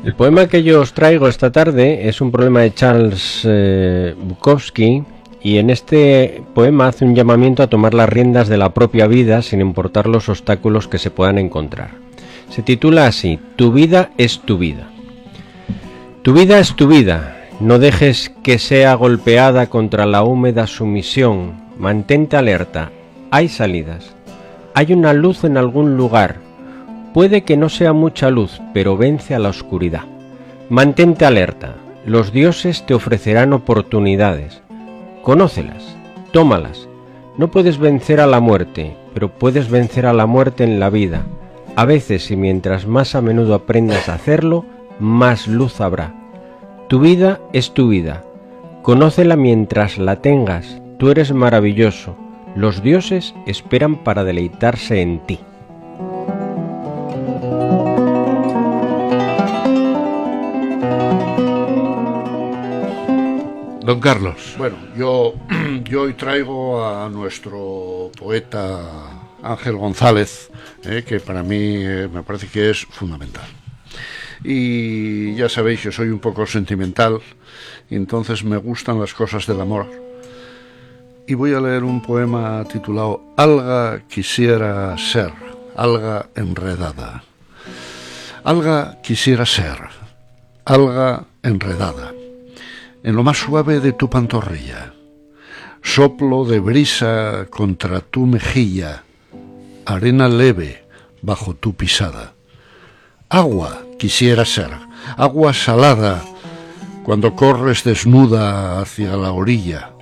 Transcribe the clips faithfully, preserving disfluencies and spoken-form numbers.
El poema que yo os traigo esta tarde es un poema de Charles eh, Bukowski, y en este poema hace un llamamiento a tomar las riendas de la propia vida sin importar los obstáculos que se puedan encontrar. Se titula así: Tu vida es tu vida. Tu vida es tu vida, no dejes que sea golpeada contra la húmeda sumisión, mantente alerta, hay salidas, hay una luz en algún lugar. Puede que no sea mucha luz, pero vence a la oscuridad. Mantente alerta. Los dioses te ofrecerán oportunidades. Conócelas, tómalas. No puedes vencer a la muerte, pero puedes vencer a la muerte en la vida. A veces, y mientras más a menudo aprendas a hacerlo, más luz habrá. Tu vida es tu vida. Conócela mientras la tengas. Tú eres maravilloso. Los dioses esperan para deleitarse en ti. Don Carlos. Bueno, yo, yo hoy traigo a nuestro poeta Ángel González, eh, que para mí eh, me parece que es fundamental. Y ya sabéis, yo soy un poco sentimental, y entonces me gustan las cosas del amor. Y voy a leer un poema titulado Alga quisiera ser, alga enredada. Alga quisiera ser, alga enredada. En lo más suave de tu pantorrilla, soplo de brisa contra tu mejilla, arena leve bajo tu pisada. Agua quisiera ser, agua salada, cuando corres desnuda hacia la orilla.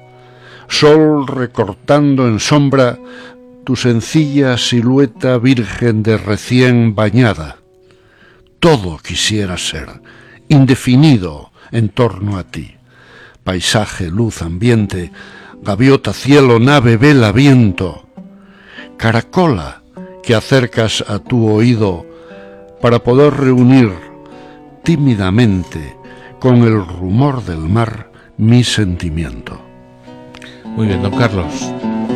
Sol recortando en sombra tu sencilla silueta virgen de recién bañada. Todo quisiera ser, indefinido en torno a ti. Paisaje, luz, ambiente, gaviota, cielo, nave, vela, viento. Caracola que acercas a tu oído para poder reunir tímidamente con el rumor del mar mi sentimiento. Muy bien, don Carlos.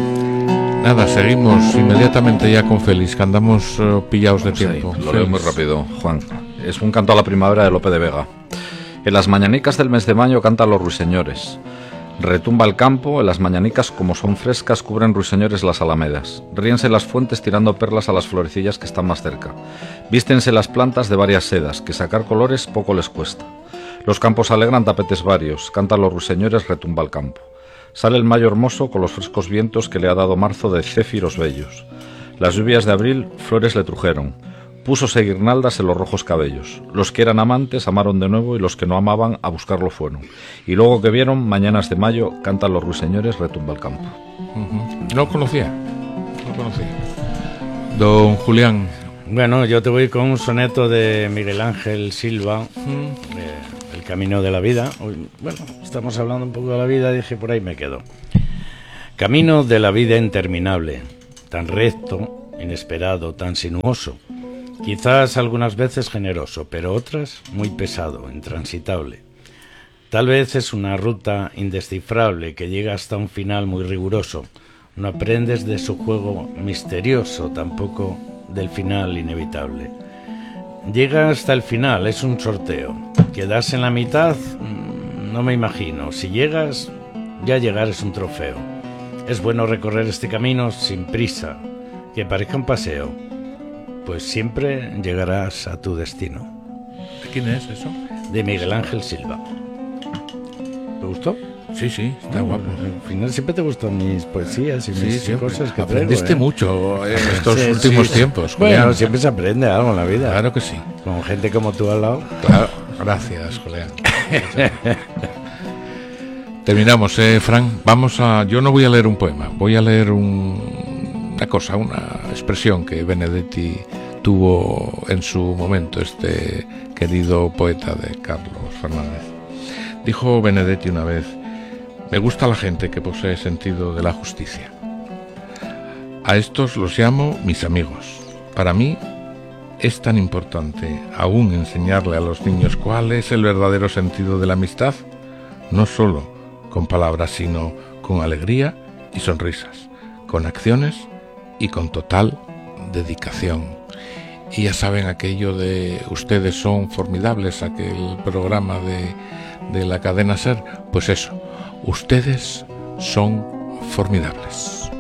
Nada, seguimos inmediatamente ya con Félix, que andamos uh, pillados de tiempo. Sí, lo leo muy rápido, Juan. Es un canto a la primavera de Lope de Vega. En las mañanicas del mes de mayo cantan los ruiseñores. Retumba el campo, en las mañanicas, como son frescas, cubren ruiseñores las alamedas. Ríense las fuentes tirando perlas a las florecillas que están más cerca. Vístense las plantas de varias sedas, que sacar colores poco les cuesta. Los campos alegran tapetes varios, cantan los ruiseñores, retumba el campo. Sale el mayo hermoso con los frescos vientos que le ha dado marzo de céfiros bellos. Las lluvias de abril flores le trujeron. Púsose guirnaldas en los rojos cabellos. Los que eran amantes amaron de nuevo y los que no amaban a buscarlo fueron. Y luego que vieron, mañanas de mayo, cantan los ruiseñores, retumba el campo. Uh-huh. No conocía, no conocía. Don Julián. Bueno, yo te voy con un soneto de Miguel Ángel Silva, uh-huh. eh, El camino de la vida. Bueno, estamos hablando un poco de la vida, dije por ahí me quedo. Camino de la vida interminable, tan recto, inesperado, tan sinuoso. Quizás algunas veces generoso, pero otras muy pesado, intransitable. Tal vez es una ruta indescifrable que llega hasta un final muy riguroso. No aprendes de su juego misterioso, tampoco del final inevitable. Llega hasta el final, es un sorteo. Quedas en la mitad, no me imagino. Si llegas, ya llegar es un trofeo. Es bueno recorrer este camino sin prisa, que parezca un paseo. Pues siempre llegarás a tu destino. ¿De quién es eso? De Miguel Ángel Silva. ¿Te gustó? Sí, sí, está bueno, guapo. Al final siempre te gustan mis poesías y sí, mis siempre. cosas que Aprendiste traigo, ¿eh? mucho en estos sí, últimos sí. tiempos. Bueno, Julián. siempre se aprende algo en la vida. Claro que sí. Con gente como tú al lado. Claro, gracias, Julián. Terminamos, eh, Fran. Vamos a. Yo no voy a leer un poema, voy a leer un, una cosa, una expresión que Benedetti tuvo en su momento, este querido poeta de Carlos Fernández. Dijo Benedetti una vez: me gusta la gente que posee sentido de la justicia. A estos los llamo mis amigos. Para mí es tan importante aún enseñarle a los niños cuál es el verdadero sentido de la amistad, no solo con palabras, sino con alegría y sonrisas, con acciones y con total dedicación. Y ya saben aquello de ustedes son formidables, aquel programa de, de la cadena SER, pues eso, ustedes son formidables.